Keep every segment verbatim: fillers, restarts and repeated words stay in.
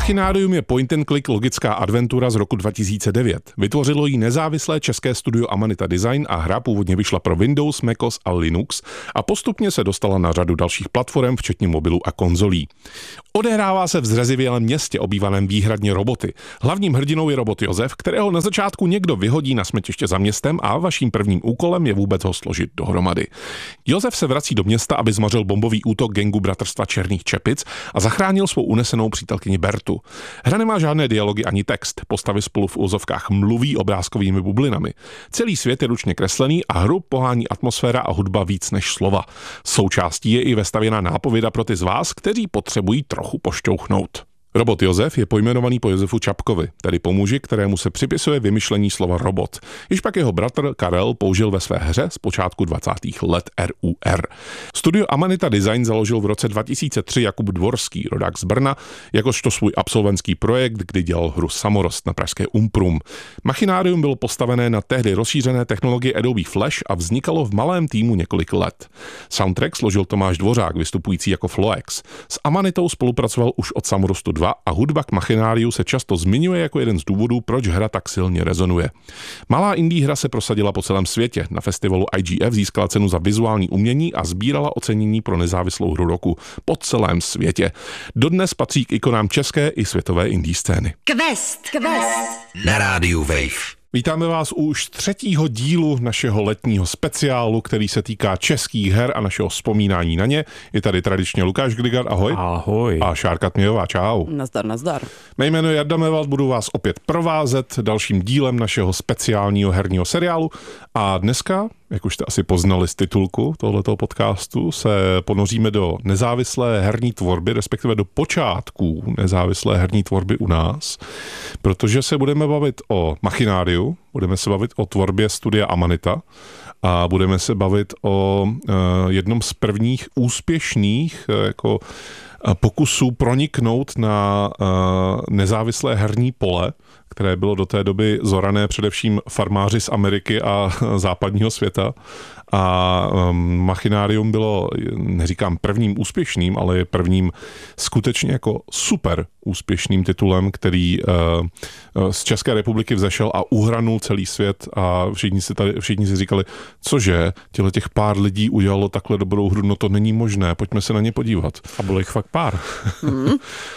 Machinarium je point and click logická adventura z roku dva tisíce devět. Vytvořilo ji nezávislé české studio Amanita Design a hra původně vyšla pro Windows, MacOS a Linux a postupně se dostala na řadu dalších platform, včetně mobilů a konzolí. Odehrává se v zrezivělém městě obývaném výhradně roboty. Hlavním hrdinou je robot Josef, kterého na začátku někdo vyhodí na smetiště za městem a vaším prvním úkolem je vůbec ho složit dohromady. Josef se vrací do města, aby zmařil bombový útok gangu Bratrstva černých čepic a zachránil svou unesenou přítelkyni Bertu. Hra nemá žádné dialogy ani text, postavy spolu v úzovkách mluví obrázkovými bublinami. Celý svět je ručně kreslený a hru pohání atmosféra a hudba víc než slova. Součástí je i vestavěná nápověda pro ty z vás, kteří potřebují trochu pošťouchnout. Robot Josef je pojmenovaný po Josefu Čapkovi, tedy po muži, kterému se připisuje vymyšlení slova robot. Již pak jeho bratr Karel použil ve své hře z počátku dvacátých let R U R. Studio Amanita Design založil v roce dva tisíce tři Jakub Dvorský, rodák z Brna, jakožto svůj absolventský projekt, kdy dělal hru Samorost na pražské Umprum. Machinarium bylo postavené na tehdy rozšířené technologie Adobe Flash a vznikalo v malém týmu několik let. Soundtrack složil Tomáš Dvořák, vystupující jako Floex. S Amanitou spolupracoval už od Samorostu dva a hudba k Machináriu se často zmiňuje jako jeden z důvodů, proč hra tak silně rezonuje. Malá indie hra se prosadila po celém světě. Na festivalu I G F získala cenu za vizuální umění a sbírala ocenění pro nezávislou hru roku po celém světě. Dodnes patří k ikonám české i světové indie scény. Quest, Quest na rádiu Wave. Vítáme vás u už třetího dílu našeho letního speciálu, který se týká českých her a našeho vzpomínání na ně. Je tady tradičně Lukáš Gligar, ahoj. Ahoj. A Šárka Tmějová, čau. Nazdar, nazdar. Mé jméno je Jarda Mevald, budu vás opět provázet dalším dílem našeho speciálního herního seriálu. A dneska, jak už jste asi poznali z titulku tohletoho podcastu, se ponoříme do nezávislé herní tvorby, respektive do počátků nezávislé herní tvorby u nás, protože se budeme bavit o Machináriu, budeme se bavit o tvorbě studia Amanita a budeme se bavit o uh, jednom z prvních úspěšných uh, jako uh, pokusů proniknout na uh, nezávislé herní pole, které bylo do té doby zorané především farmáři z Ameriky a západního světa. A um, Machinarium bylo, neříkám prvním úspěšným, ale je prvním skutečně jako super úspěšným titulem, který uh, z České republiky vzešel a uhranul celý svět a všichni si, tady, všichni si říkali, cože, těle těch pár lidí udělalo takhle dobrou hru, no to není možné, pojďme se na ně podívat. A bylo jich fakt pár. Mm.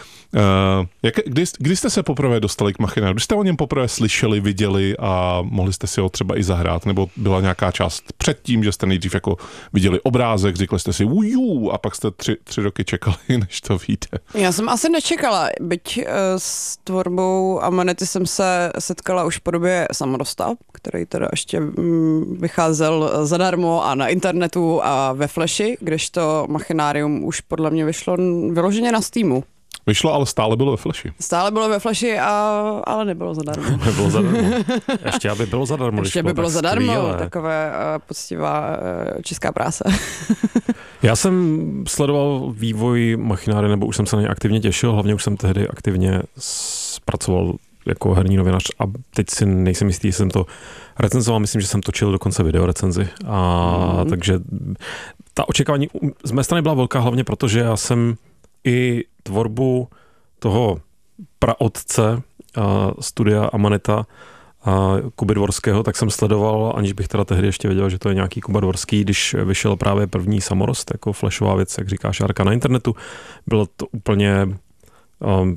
Uh, jak, kdy, kdy jste se poprvé dostali k Machinariu? Kdy jste o něm poprvé slyšeli, viděli a mohli jste si ho třeba i zahrát? Nebo byla nějaká část předtím, že jste nejdřív jako viděli obrázek, řekli jste si ujú, a pak jste tři, tři roky čekali, než to víte? Já jsem asi nečekala, byť uh, s tvorbou Amanity jsem se setkala už v podobě Samorosta, který teda ještě um, vycházel zadarmo a na internetu a ve Flashi, kdežto Machinarium už podle mě vyšlo vyloženě na Steamu. Vyšlo, ale stále bylo ve Flashi. Stále bylo ve Flashi, a, ale nebylo zadarmo. Nebylo zadarmo. Ještě aby bylo zadarmo. Ještě by bylo zadarmo, skvěle. Takové uh, poctivá uh, česká práce. Já jsem sledoval vývoj Machinária, nebo už jsem se na ně aktivně těšil, hlavně už jsem tehdy aktivně zpracoval jako herní novinař a teď si nejsem jistý, jestli jsem to recenzoval, myslím, že jsem točil dokonce videorecenzi. A mm. takže ta očekávání z mé strany byla velká, hlavně protože já jsem i tvorbu toho praotce uh, studia Amanita a Kuby Dvorského, tak jsem sledoval, aniž bych teda tehdy ještě věděl, že to je nějaký Kuba Dvorský, když vyšel právě první Samorost, jako flashová věc, jak říká Šárka, na internetu. Bylo to úplně um,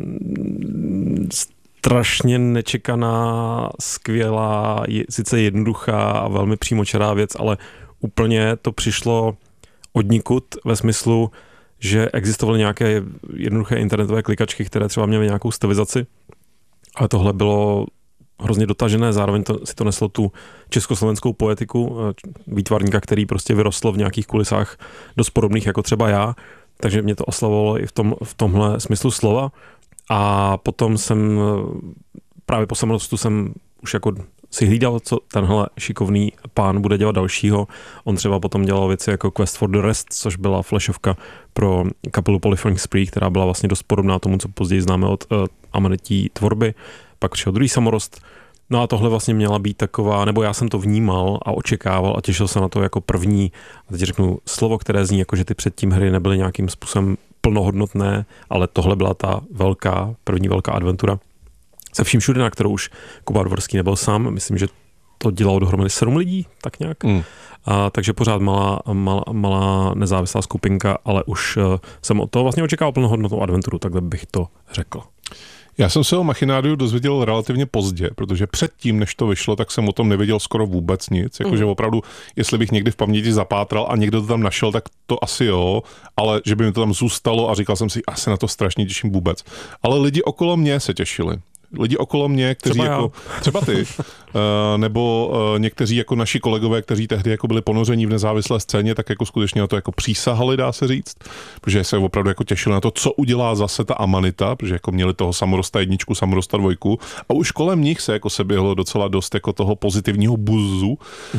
strašně nečekaná, skvělá, je, sice jednoduchá a velmi přímočará věc, ale úplně to přišlo odnikud ve smyslu, že existovaly nějaké jednoduché internetové klikačky, které třeba měly nějakou stylizaci, ale tohle bylo hrozně dotažené, zároveň to, si to neslo tu československou poetiku výtvarníka, který prostě vyrostl v nějakých kulisách dost podobných jako třeba já, takže mě to oslavovalo i v, tom, v tomhle smyslu slova a potom jsem právě po Samorostu jsem už jako si hlídal, co tenhle šikovný pán bude dělat dalšího. On třeba potom dělal věci jako Quest for the Rest, což byla flashovka pro kapelu Polyphonic Spree, která byla vlastně dost podobná tomu, co později známe od uh, Amanití tvorby. Pak přišel druhý Samorost. No a tohle vlastně měla být taková, nebo já jsem to vnímal a očekával a těšil se na to jako první. A teď řeknu slovo, které zní jako, že ty předtím hry nebyly nějakým způsobem plnohodnotné, ale tohle byla ta velká, první velká adventura se vším všude, na kterou už Kuba Dvorský nebyl sám. Myslím, že to dělalo dohromady sedm lidí, tak nějak. Mm. A, takže pořád malá, malá, malá nezávislá skupinka, ale už uh, jsem od toho vlastně očekával plnohodnotnou adventuru, takhle bych to řekl. Já jsem se o Machináriu dozvěděl relativně pozdě, protože předtím, než to vyšlo, tak jsem o tom nevěděl skoro vůbec nic. Jakože opravdu, jestli bych někdy v paměti zapátral a někdo to tam našel, tak to asi jo, ale že by mi to tam zůstalo a říkal jsem si, asi na to strašně těším vůbec. Ale lidi okolo mě se těšili. Lidi okolo mě, kteří třeba jako, třeba ty, nebo někteří jako naši kolegové, kteří tehdy jako byli ponoření v nezávislé scéně, tak jako skutečně na to jako přísahali, dá se říct, protože se opravdu jako těšili na to, co udělá zase ta Amanita, protože jako měli toho Samorosta jedničku, Samorosta dvojku a už kolem nich se jako se běhlo docela dost jako toho pozitivního buzzu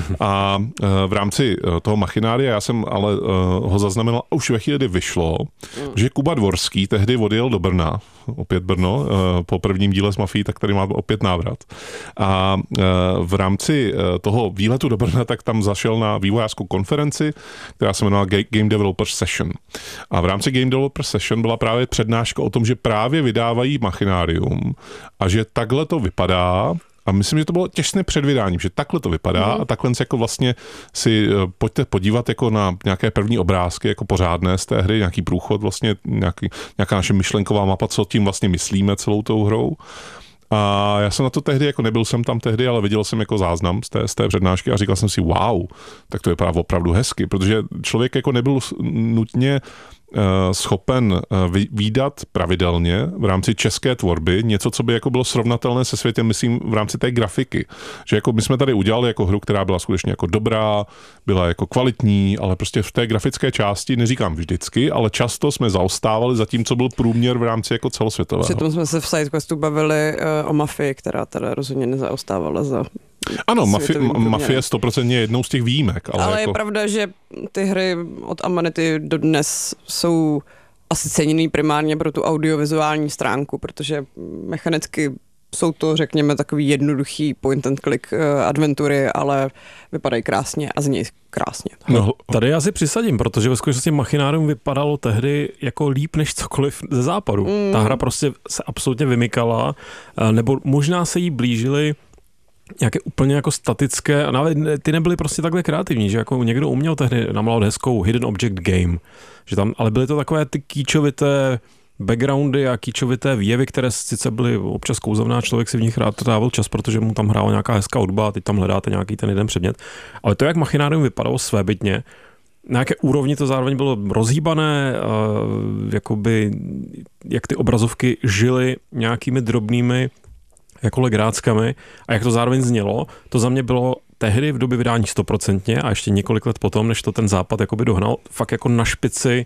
a v rámci toho Machinária já jsem ale ho zaznamenal už ve chvíli, kdy vyšlo, že Kuba Dvorský tehdy odjel do Brna, opět Brno, po prvním díle s Mafií, tak tady má opět návrat. A v rámci toho výletu do Brna, tak tam zašel na vývojářskou konferenci, která se jmenovala Game Developer Session. A v rámci Game Developer Session byla právě přednáška o tom, že právě vydávají Machinarium a že takhle to vypadá. A myslím, že to bylo těsné předvydání, že takhle to vypadá mm. a takhle jako vlastně si pojďte podívat jako na nějaké první obrázky, jako pořádné z té hry, nějaký průchod, vlastně nějaký, nějaká naše myšlenková mapa, co tím vlastně myslíme celou tou hrou. A já jsem na to tehdy, jako nebyl jsem tam tehdy, ale viděl jsem jako záznam z té, z té přednášky a říkal jsem si, wow, tak to vypadá opravdu hezky, protože člověk jako nebyl nutně schopen výdat pravidelně v rámci české tvorby něco, co by jako bylo srovnatelné se světem, myslím, v rámci té grafiky. Že jako my jsme tady udělali jako hru, která byla skutečně jako dobrá, byla jako kvalitní, ale prostě v té grafické části, neříkám vždycky, ale často jsme zaostávali za tím, co byl průměr v rámci jako celosvětového. Přitom jsme se v SideQuestu bavili uh, o Mafii, která teda rozhodně nezaostávala za ano, mafi- Mafie stoprocentně je jednou z těch výjimek. Ale, ale jako... je pravda, že ty hry od Amanity dodnes jsou asi ceněný primárně pro tu audiovizuální stránku, protože mechanicky jsou to, řekněme, takový jednoduchý point and click adventury, ale vypadají krásně a zní krásně. No, tady já si přisadím, protože ve skutečnosti Machinarium vypadalo tehdy jako líp než cokoliv ze západu. Mm. Ta hra prostě se absolutně vymykala, nebo možná se jí blížily nějaké úplně jako statické, a nawet ty nebyly prostě takhle kreativní, že jako někdo uměl tehdy namalovat hezkou hidden object game, že tam, ale byly to takové ty kýčovité backgroundy a kýčovité výjevy, které sice byly občas kouzavná, člověk si v nich rád trávil čas, protože mu tam hrála nějaká hezká hudba a teď tam hledáte nějaký ten jeden předmět. Ale to, jak Machinarium vypadalo svébytně, na jaké úrovni to zároveň bylo rozhýbané, jakoby, jak ty obrazovky žily nějakými drobnými jako legráckami a jak to zároveň znělo, to za mě bylo tehdy v době vydání stoprocentně a ještě několik let potom, než to ten západ jakoby dohnal, fakt jako na špici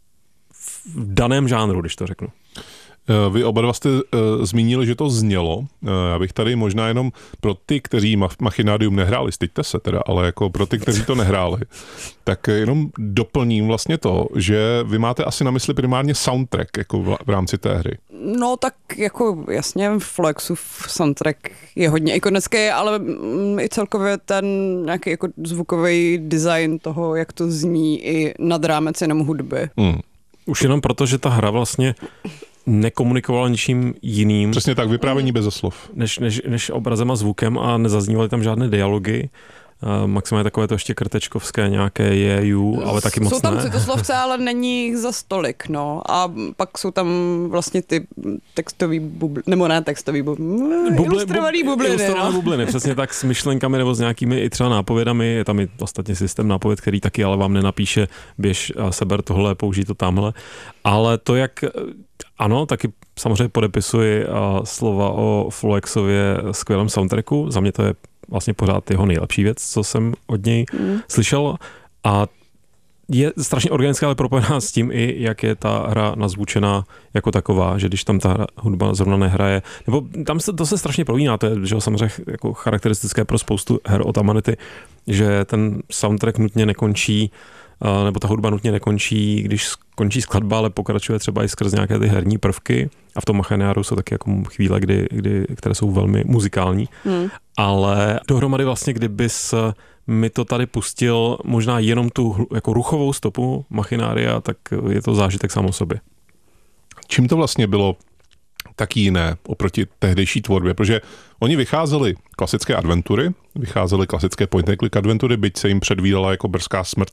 v daném žánru, když to řeknu. Vy oba dva jste uh, zmínili, že to znělo. Uh, já bych tady možná jenom pro ty, kteří Machinarium nehráli, styďte se teda, ale jako pro ty, kteří to nehráli, tak jenom doplním vlastně to, že vy máte asi na mysli primárně soundtrack jako v, v rámci té hry. No tak jako jasně, Flexův soundtrack je hodně ikonický, ale i celkově ten nějaký jako zvukový design toho, jak to zní i nad rámec jenom hudby. Hmm. Už jenom proto, že ta hra vlastně nekomunikovala ničím jiným. Přesně tak, vyprávění beze slov. Než, než, než obrazem a zvukem a nezaznívaly tam žádné dialogy. Uh, maximálně takové to ještě krtečkovské nějaké jeju, ale taky moc jsou tam ne. citoslovce, ale není jich za stolik, no. A pak jsou tam vlastně ty textový bubliny, nebo ne textový bubliny, Bubli, ilustrovaný bubliny, ilustrované no. bubliny, přesně tak s myšlenkami nebo s nějakými i třeba nápovědami. Je tam i ostatně systém nápověd, který taky ale vám nenapíše, běž a seber tohle, použij to tamhle. Ale to, jak ano, taky samozřejmě podepisuji slova o Flexově skvělém soundtracku. Za mě to je vlastně pořád jeho nejlepší věc, co jsem od něj mm. slyšel. A je strašně organická, ale propojená s tím i, jak je ta hra nazvučená jako taková, že když tam ta hudba zrovna nehraje, nebo tam se, to se strašně prolíná, to je že samozřejmě jako charakteristické pro spoustu her od Amanity, že ten soundtrack nutně nekončí, nebo ta hudba nutně nekončí, když skončí skladba, ale pokračuje třeba i skrz nějaké ty herní prvky a v tom Machinariu jsou taky jako chvíle, kdy, kdy, které jsou velmi muzikální, hmm. ale dohromady vlastně, kdybys mi to tady pustil možná jenom tu jako ruchovou stopu Machinária, tak je to zážitek sám o sobě. Čím to vlastně bylo taky jiné oproti tehdejší tvorbě, protože oni vycházeli klasické adventury, vycházeli klasické point and click adventury, byť se jim předvídala jako brzká smrt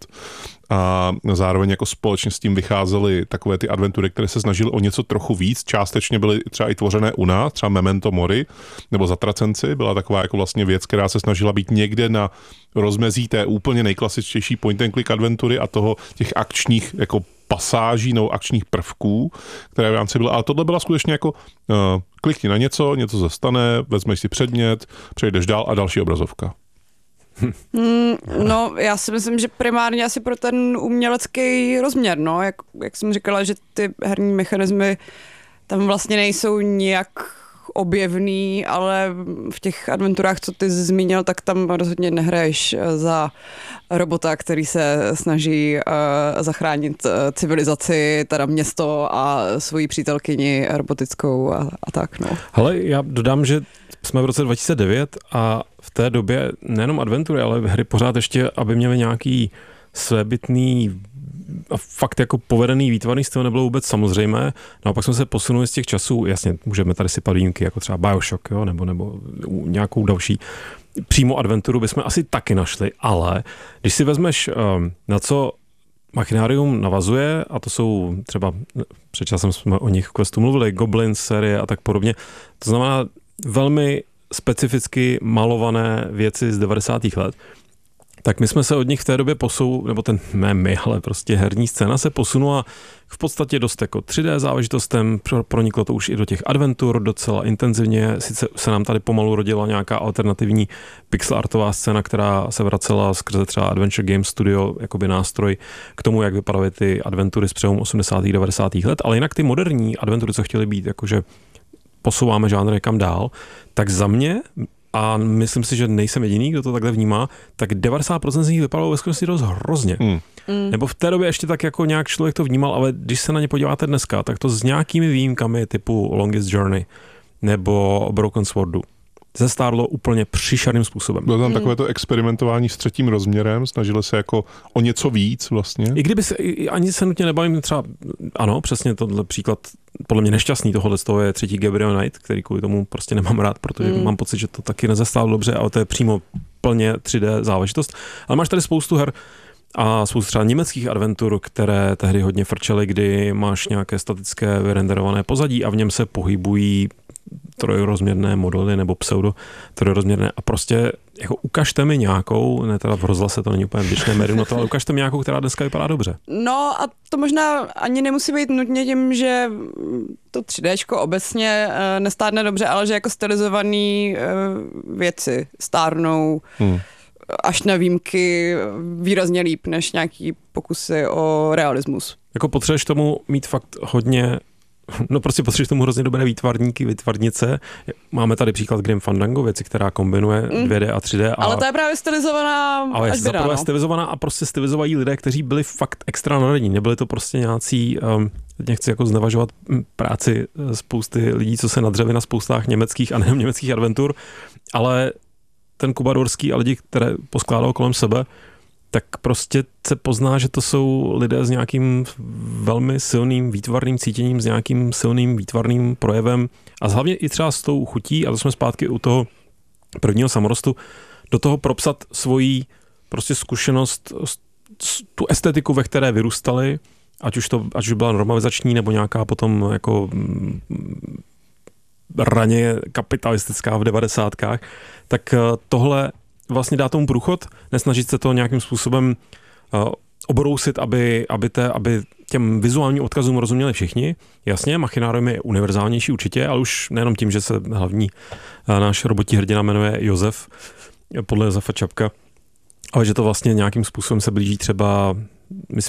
a zároveň jako společně s tím vycházely takové ty adventury, které se snažily o něco trochu víc, částečně byly třeba i tvořené u nás, třeba Memento Mori nebo Zatracenci, byla taková jako vlastně věc, která se snažila být někde na rozmezí té úplně nejklasičtější point and click adventury a toho těch akčních jako pasáží nebo akčních prvků, které v rámci byly, ale tohle byla skutečně jako uh, klikni na něco, něco se stane, vezmeš si předmět, přejdeš dál a další obrazovka. Hmm, no, já si myslím, že primárně asi pro ten umělecký rozměr, no, jak, jak jsem říkala, že ty herní mechanismy tam vlastně nejsou nijak objevný, ale v těch adventurách, co ty zmínil, tak tam rozhodně nehraješ za robota, který se snaží uh, zachránit uh, civilizaci, teda město a svoji přítelkyni robotickou a, a tak, no. Hele, já dodám, že jsme v roce dva tisíce devět a v té době nejenom adventury, ale hry pořád ještě, aby měly nějaký svébytný a fakt jako povedený výtvarný styl nebylo vůbec samozřejmé. No a pak jsme se posunuli z těch časů, jasně, můžeme tady sypat výjimky, jako třeba Bioshock, jo, nebo, nebo nějakou další přímo adventuru bychom asi taky našli, ale když si vezmeš, na co Machinarium navazuje, a to jsou třeba, před časem jsme o nich v Questu mluvili, Goblins série a tak podobně, to znamená velmi specificky malované věci z devadesátých let, tak my jsme se od nich v té době posunuli, nebo ten ne my, ale prostě herní scéna se posunula v podstatě dost jako tři dé záležitostem, proniklo to už i do těch adventur docela intenzivně, sice se nám tady pomalu rodila nějaká alternativní pixel artová scéna, která se vracela skrze třeba Adventure Game Studio, jakoby nástroj k tomu, jak vypadaly ty adventury z přelomu osmdesátých devadesátých let, ale jinak ty moderní adventury, co chtěly být, jakože posouváme žánr někam dál, tak za mě, a myslím si, že nejsem jediný, kdo to takhle vnímá, tak devadesát procent z nich vypadalo ve skutečnosti dost hrozně. Mm. Mm. Nebo v té době ještě tak jako nějak člověk to vnímal, ale když se na ně podíváte dneska, tak to s nějakými výjimkami typu Longest Journey nebo Broken Swordu zestárlo úplně příšerným způsobem. Bylo tam mm. takové to experimentování s třetím rozměrem, snažili se jako o něco víc vlastně. I kdyby se, ani se nutně nebavím třeba, ano, přesně tohle příklad podle mě nešťastný tohohle z toho je třetí Gabriel Knight, který kvůli tomu prostě nemám rád, protože mm. mám pocit, že to taky nezestálo dobře, ale to je přímo plně tři dé záležitost. Ale máš tady spoustu her a spoustu třeba německých adventur, které tehdy hodně frčely, kdy máš nějaké statické vyrenderované pozadí a v něm se pohybují trojrozměrné modely nebo pseudo trojrozměrné a prostě jako ukažte mi nějakou, ne teda v rozhlase to není úplně vděčné médium na to, ale ukažte mi nějakou, která dneska vypadá dobře. No a to možná ani nemusí být nutně tím, že to tři déčko obecně nestárne dobře, ale že jako stylizovaný věci stárnou hmm. až na výjimky výrazně líp, než nějaký pokusy o realismus. Jako potřebuješ tomu mít fakt hodně. No prostě potřebuješ tomu hrozně dobré výtvarníky, výtvarnice. Máme tady příklad Grim Fandango, věci, která kombinuje mm. dvě dé a tři dé. A... Ale to je právě stylizovaná ale až zaprvé no. stylizovaná a prostě stylizovají lidé, kteří byli fakt extra nadaní. Nebyli to prostě nějací, um, nechci jako znevažovat práci spousty lidí, co se nadřeli na spoustách německých a nejenom německých adventur, ale ten Kuba Dorský a lidi, které poskládal kolem sebe, tak prostě se pozná, že to jsou lidé s nějakým velmi silným výtvarným cítěním, s nějakým silným výtvarným projevem a hlavně i třeba s tou chutí, a to jsme zpátky u toho prvního samorostu, do toho propsat svoji prostě zkušenost, tu estetiku, ve které vyrůstali, ať už to ať už byla normalizační nebo nějaká potom jako raně kapitalistická v devadesátkách, tak tohle vlastně dá tomu průchod, nesnažit se to nějakým způsobem uh, obrousit, aby, aby, te, aby těm vizuálním odkazům rozuměli všichni. Jasně, Machinarium je univerzálnější určitě, ale už nejenom tím, že se hlavní uh, náš robotí hrdina jmenuje Josef, podle Josefa Čapka, ale že to vlastně nějakým způsobem se blíží třeba, myslím, že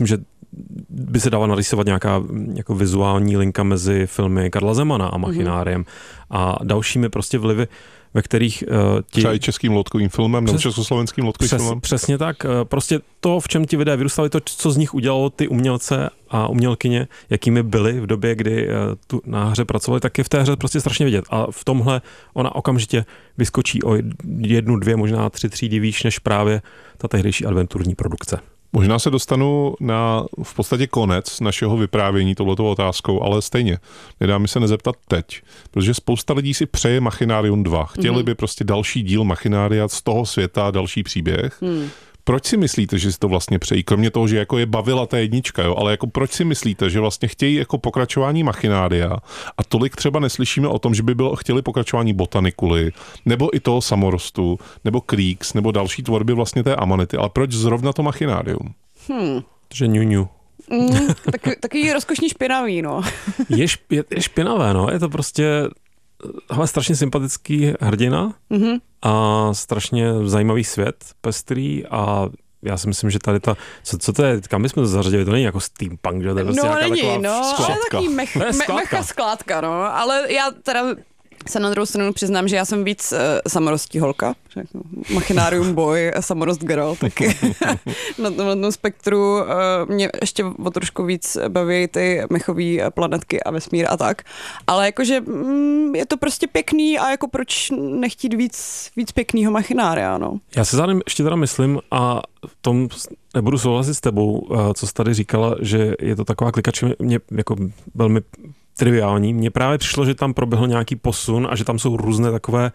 by se dala narysovat nějaká jako vizuální linka mezi filmy Karla Zemana a Machináriem mm-hmm. a dalšími prostě vlivy, ve kterých uh, ti... Třeba i českým lodkovým filmem, nebo československým lodkovým přes, filmem. Přesně tak. Uh, prostě to, v čem ti lidé vyrůstali, to, co z nich udělalo ty umělce a umělkyně, jakými byli v době, kdy uh, tu na hře pracovali, tak je v té hře prostě strašně vidět. A v tomhle ona okamžitě vyskočí o jednu, dvě, možná tři třídy výš, než právě ta tehdejší adventurní produkce. Možná se dostanu na v podstatě konec našeho vyprávění touhletou otázkou, ale stejně nedá mi se nezeptat teď, protože spousta lidí si přeje Machinarium dva. Chtěli mm-hmm. by prostě další díl Machinária z toho světa, další příběh. Mm. Proč si myslíte, že si to vlastně přejí? Kromě toho, že jako je bavila ta jednička, jo? Ale jako proč si myslíte, že vlastně chtějí jako pokračování Machinária a tolik třeba neslyšíme o tom, že by bylo chtěli pokračování Botanikuly, nebo i toho Samorostu, nebo Kriegs, nebo další tvorby vlastně té Amanity, ale proč zrovna to Machinarium? Hmm. Že ňu ňu. Mm, taky, taky rozkošný špinavý, no. je, šp, je, je špinavé, no. Je to prostě hele, strašně sympatický hrdina mm-hmm. a strašně zajímavý svět, pestrý a já si myslím, že tady ta, co, co to je, kam bychom to zařadili, to není jako steampunk, že to je prostě no, nějaká není, taková no, skládka. ale takový mech, me, mecha skládka, no, ale já teda se na druhou stranu přiznám, že já jsem víc uh, samorostí holka, Machinarium boy, samorost girl, tak na, tom, na tom spektru uh, mě ještě o trošku víc baví ty mechové planetky a vesmír a tak, ale jakože mm, je to prostě pěkný a jako proč nechtít víc, víc pěknýho Machinária, no. Já se zároveň ještě teda myslím a v tom nebudu souhlasit s tebou, uh, co jsi tady říkala, že je to taková klikače mě jako velmi triviální. Mně právě přišlo, že tam proběhl nějaký posun a že tam jsou různé takové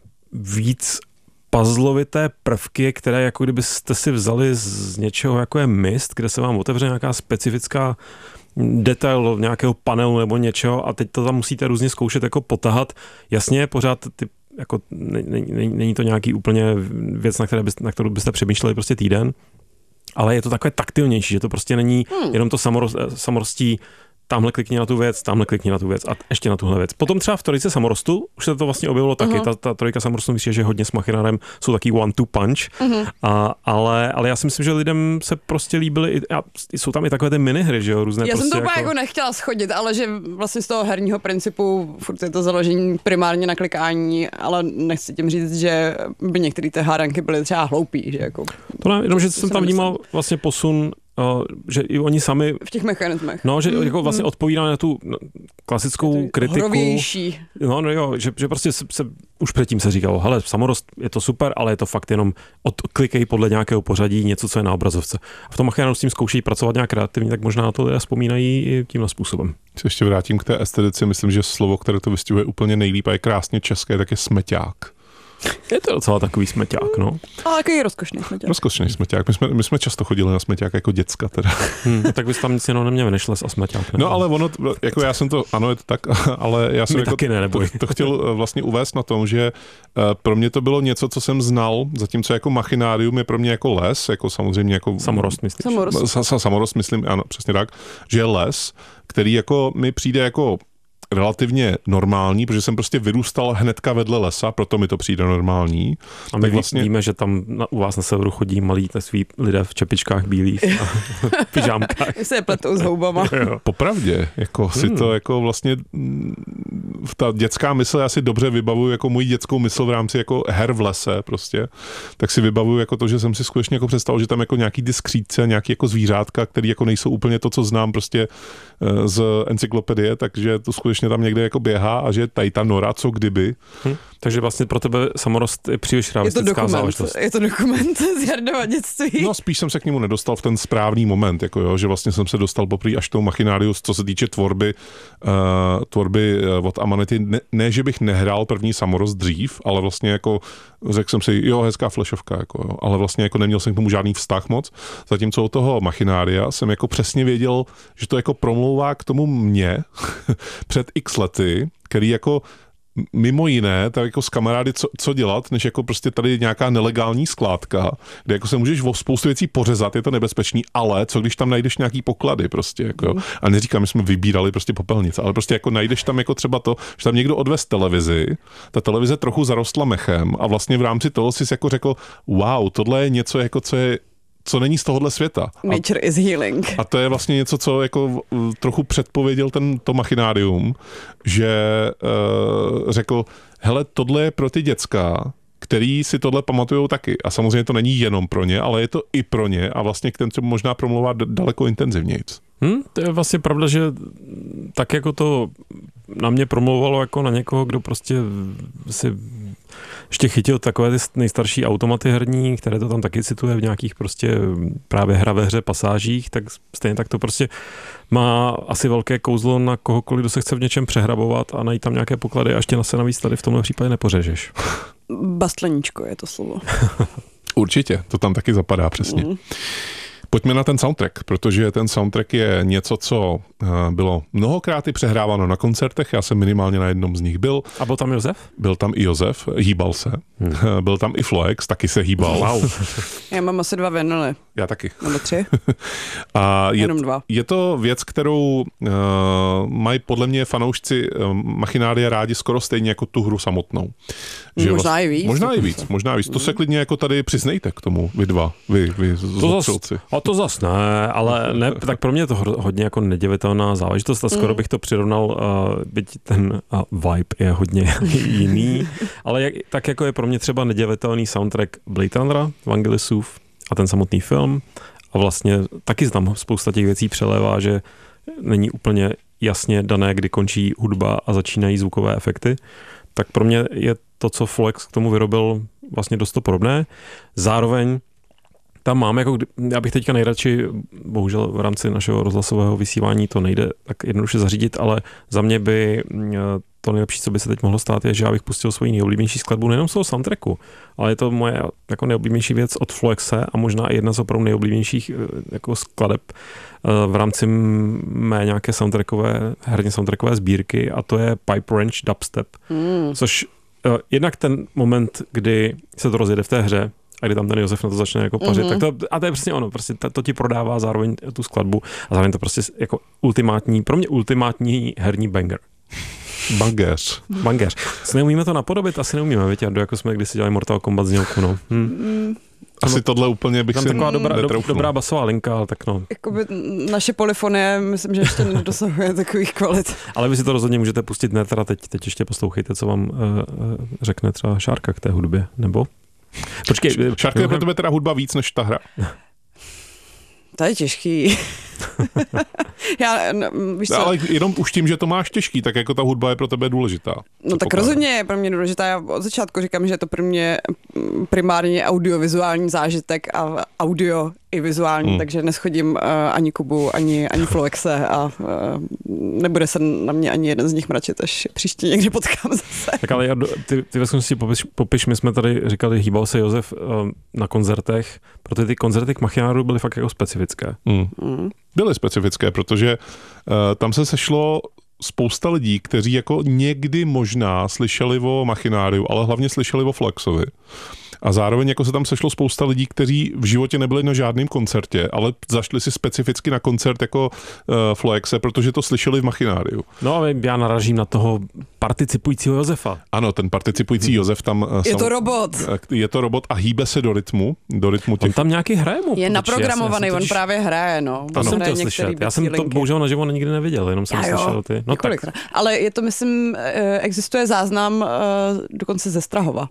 víc puzzlovité prvky, které jako kdybyste si vzali z něčeho, jako je Myst, kde se vám otevře nějaká specifická detail nějakého panelu nebo něčeho a teď to tam musíte různě zkoušet jako potahat. Jasně, pořád ty, jako, není, není to nějaký úplně věc, na, které byste, na kterou byste přemýšleli prostě týden, ale je to takové taktilnější, že to prostě není hmm. jenom to samorost, samorostí tamhle klikni na tu věc, tamhle klikni na tu věc a ještě na tuhle věc. Potom třeba v trojce Samorostu už se to vlastně objevilo taky. Uh-huh. Ta, ta trojka Samorostu myslím, že hodně s Machinárem jsou taky one-two punch, uh-huh. a, ale, ale já si myslím, že lidem se prostě líbily i, a jsou tam i takové ty minihry, že jo, různé. Já prostě jsem to jako... jako nechtěla schodit, ale že vlastně z toho herního principu furt je to založení primárně na klikání, ale nechci tím říct, že by některé ty hádanky byly třeba hloupý, že jako. To ne, jenom, že jsem tam vnímal vlastně posun. Uh, že i oni sami... V těch mechanismech. No, že mm, jako vlastně mm. odpovídá na tu klasickou kritiku. Hrovější. No, no jo, že, že prostě se, se, už předtím se říkalo, hele, Samorost je to super, ale je to fakt jenom odklikej podle nějakého pořadí něco, co je na obrazovce. A v tom Machinariu s tím zkoušejí pracovat nějak kreativně, tak možná na to lidé vzpomínají i tímhle způsobem. Se ještě vrátím k té estetice, myslím, že slovo, které to vystihuje úplně nejlíp a je krásně české, tak je smeťák. Je to docela takový smeťák, no. Ale jaký rozkošný smeťák. Rozkošný smeťák. My jsme, my jsme často chodili na smeťák jako děcka teda. Hmm, tak bys tam nic jiného neměl, než les a smeťák. Ne? No ale ono, jako já jsem to, ano je to tak, ale já jsem My jako taky ne, to, to chtěl vlastně uvést na tom, že pro mě to bylo něco, co jsem znal, zatímco jako Machinárium je pro mě jako les, jako samozřejmě jako... Samorost, myslíš? Samorost. Samorost, myslím, ano, přesně tak, že je les, který jako mi přijde jako relativně normální, protože jsem prostě vyrůstal hnedka vedle lesa, proto mi to přijde normální. A my vlastně... víme, že tam na, u vás na severu chodí malí svý lidé v čepičkách bílých a pyžámkách. Se je pletou s houbama. Popravdě, jako hmm. si to jako vlastně ta dětská mysl, já si dobře vybavuju jako moji dětskou mysl v rámci jako her v lese prostě, tak si vybavuju jako to, že jsem si skutečně jako představil, že tam jako nějaký ty skřídce, nějaký jako zvířátka, které jako nejsou úplně to, co znám prostě z encyklopedie, takže to skutečně tam někde jako běhá a že tady ta nora, co kdyby. Hm. Takže vlastně pro tebe Samorost je příliš realistická záležitost. Je to dokument z Jardova dětství. No spíš jsem se k němu nedostal v ten správný moment, jako jo, že vlastně jsem se dostal poprvé až k tomu Machinariu, co se týče tvorby, uh, tvorby uh, od Amanity. Ne, ne, že bych nehrál první Samorost dřív, ale vlastně jako řekl jsem si, jo, hezká flashovka, jako jo, ale vlastně jako neměl jsem k tomu žádný vztah moc. Zatímco od toho Machinária jsem jako přesně věděl, že to jako promlouvá k tomu mně před x lety, který jako mimo jiné, tak jako s kamarády co, co dělat, než jako prostě tady nějaká nelegální skládka, kde jako se můžeš o spoustu věcí pořezat, je to nebezpečný, ale co když tam najdeš nějaký poklady prostě, jako, a neříkám, že jsme vybírali prostě popelnice, ale prostě jako najdeš tam jako třeba to, že tam někdo odvez televizi, ta televize trochu zarostla mechem a vlastně v rámci toho jsi jako řekl, wow, tohle je něco jako, co je co není z tohohle světa. Nature a, is healing. A to je vlastně něco, co jako trochu předpověděl ten, to Machinárium, že uh, řekl, hele, tohle je pro ty děcka, který si tohle pamatujou taky. A samozřejmě to není jenom pro ně, ale je to i pro ně a vlastně k těm třeba možná promluvá daleko intenzivnějc. Hmm, to je vlastně pravda, že tak jako to na mě promluvalo jako na někoho, kdo prostě si ještě chytil takové ty nejstarší automaty herní, které to tam taky cituje v nějakých prostě právě hra ve hře pasážích, tak stejně tak to prostě má asi velké kouzlo na kohokoliv, kdo se chce v něčem přehrabovat a najít tam nějaké poklady a ještě na se navíc tady v tomhle případě nepořežeš. Bastleníčko je to slovo. Určitě, to tam taky zapadá přesně. Mm. Pojďme na ten soundtrack, protože ten soundtrack je něco, co bylo mnohokrát i přehráváno na koncertech, já jsem minimálně na jednom z nich byl. A byl tam Josef? Byl tam i Josef, hýbal se. Hmm. Byl tam i Floex, taky se hýbal. Wow. Já mám asi dva vinily. Já taky. Nebo tři. A je, Jenom dva. Je to věc, kterou uh, mají podle mě fanoušci uh, Machinária rádi skoro stejně jako tu hru samotnou. Že možná vlast... i víc. Možná i víc, možná víc. To se klidně jako tady přiznejte k tomu, vy dva, vy, vy zastřelci. A to zas ne, ale ne, tak pro mě je to hodně jako nedělitelná záležitost a skoro mm. bych to přirovnal, uh, byť ten uh, vibe je hodně jiný, ale jak, tak jako je pro mě třeba nedělitelný soundtrack Blade Runnera, Vangelisův a ten samotný film a vlastně taky tam spousta těch věcí přelévá, že není úplně jasně dané, kdy končí hudba a začínají zvukové efekty, tak pro mě je to, co Floex k tomu vyrobil, vlastně dost podobné. Zároveň tam mám, jako, já bych teďka nejradši, bohužel v rámci našeho rozhlasového vysílání to nejde tak jednoduše zařídit, ale za mě by to nejlepší, co by se teď mohlo stát, je, že já bych pustil svoji nejoblíbenější skladbu nejenom z toho soundtracku, ale je to moje jako nejoblíbenější věc od Floexe a možná i jedna z opravdu nejoblíbenějších jako skladeb v rámci mé nějaké soundtrackové, herně soundtrackové sbírky a to je Pipe Wrench Dubstep, mm. což jednak ten moment, kdy se to rozjede v té hře, a kdy tam ten Josef na to začne jako pařit, mm-hmm. tak to, a to je přesně ono, prostě to, to ti prodává zároveň tu skladbu a zároveň to prostě jako ultimátní, pro mě ultimátní herní banger. Bangeř. Bangeř. Si neumíme to napodobit? Asi neumíme, víte, jako jsme kdysi dělali Mortal Kombat znělku, no. Hm. Mm. Asi tohle úplně bych tam si taková dobrá, do, dobrá basová linka, ale tak no. Jakoby naše polyfonie, myslím, že ještě nedosahuje takových kvalit. Ale vy si to rozhodně můžete pustit, ne teda teď, teď ještě poslouchejte, co vám uh, řekne třeba Šárka k té hudbě, nebo? Počkej. Šárka je pro tebe teda hudba víc než ta hra. To je těžký. Já, no, víš co? Ale jenom už tím, že to máš těžký, tak jako ta hudba je pro tebe důležitá. No tak rozhodně je pro mě důležitá. Já od začátku říkám, že je to pro mě primárně audiovizuální zážitek a audio i vizuální, hmm. takže neschodím uh, ani Kubu, ani, ani Floexe a uh, nebude se na mě ani jeden z nich mračit, až příště někdy potkám zase. Tak ale já, ty, ty ve skutečnosti popiš, popiš, my jsme tady říkali, hýbal se Josef uh, na koncertech, protože ty koncerty k Machináru byly fakt jako specifické. Hmm. Hmm. Byly specifické, protože uh, tam se sešlo spousta lidí, kteří jako někdy možná slyšeli o Machináriu, ale hlavně slyšeli o Floexovi. A zároveň jako se tam sešlo spousta lidí, kteří v životě nebyli na žádném koncertě, ale zašli si specificky na koncert jako uh, Floexe, protože to slyšeli v Machináriu. No ale já naražím na toho participujícího Josefa. Ano, ten participující hmm. Josef tam... Uh, je sam, to robot. Je to robot a hýbe se do rytmu. Do rytmu těch... On tam nějaký hraje mu. Je naprogramovaný, on totiž... právě hraje, no. To jsem chtěl slyšet. Já jsem to bohužel naživo nikdy neviděl, jenom jsem já slyšel ty. No tak. Ale je to, myslím, existuje záznam dokonce ze Strahova.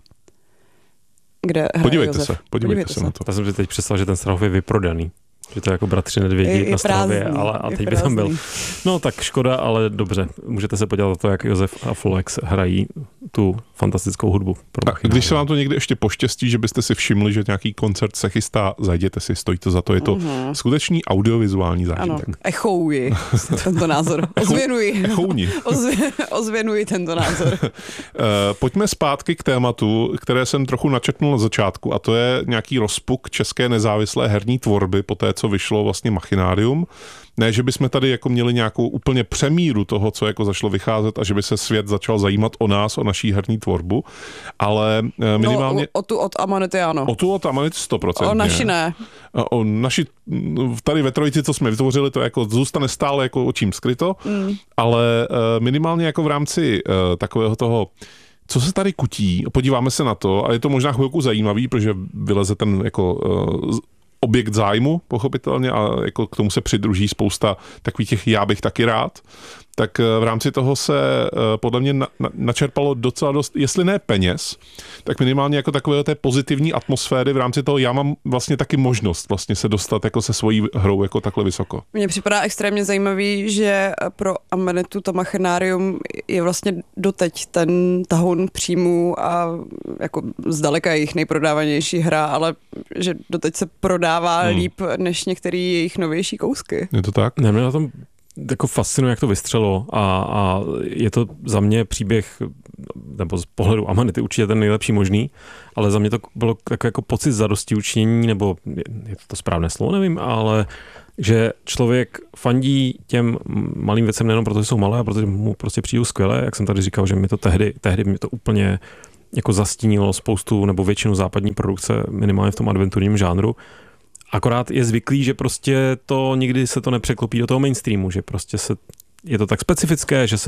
Kde podívejte Josef. se, podívejte, podívejte se, se na to. Já jsem si teď představil, že ten Strahov je vyprodaný. Že to je jako bratři Nedvědí na Strahově, ale a teď by tam byl. No tak škoda, ale dobře. Můžete se podívat na to, jak Josef a Floex hrají tu fantastickou hudbu. A když se vám to někdy ještě poštěstí, že byste si všimli, že nějaký koncert se chystá, zajděte si, stojí to za to. Je to uh-huh. skutečný audiovizuální zážitek. Ano, echouji tento názor. Ozvěnuji. Echouni. Ozvě, ozvěnuji tento názor. uh, pojďme zpátky k tématu, které jsem trochu načetnul na začátku, a to je nějaký rozpuk české nezávislé herní tvorby po té, co vyšlo vlastně Machinárium. Ne, že bychom tady jako měli nějakou úplně přemíru toho, co jako začalo vycházet a že by se svět začal zajímat o nás, o naší herní tvorbu, ale minimálně... No, o, o tu od Amanity ano. O tu od Amanity sto procent. O naši ne. O naši, tady ve trojici, co jsme vytvořili, to jako zůstane stále jako očím skryto, mm. ale minimálně jako v rámci takového toho, co se tady kutí, podíváme se na to a je to možná chvilku zajímavý, protože vyleze ten jako objekt zájmu, pochopitelně, a jako k tomu se přidruží spousta takových těch já bych taky rád, tak v rámci toho se podle mě na, na, načerpalo docela dost, jestli ne peněz, tak minimálně jako takové té pozitivní atmosféry v rámci toho já mám vlastně taky možnost vlastně se dostat jako se svojí hrou jako takhle vysoko. Mně připadá extrémně zajímavý, že pro Amanitu to Machinarium je vlastně doteď ten tahoun příjmů a jako zdaleka jejich nejprodávanější hra, ale že doteď se prodává hmm. líp než některé jejich novější kousky. Je to tak? Ne, mě na tom jako fascinuje, jak to vystřelo a, a je to za mě příběh, nebo z pohledu Amanity určitě ten nejlepší možný, ale za mě to bylo jako, jako pocit zadostiučinění, nebo je to to správné slovo, nevím, ale že člověk fandí těm malým věcem nejenom protože jsou malé, a protože mu prostě přijdou skvěle, jak jsem tady říkal, že mi to tehdy, tehdy mi to úplně jako zastínilo spoustu nebo většinu západní produkce, minimálně v tom adventurním žánru. Akorát je zvyklý, že prostě to nikdy se to nepřeklopí do toho mainstreamu, že prostě se, je to tak specifické, že se